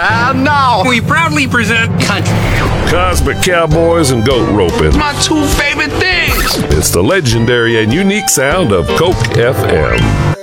And now we proudly present country, cosmic cowboys, and goat roping. my two favorite things. It's the legendary and unique sound of Coke FM.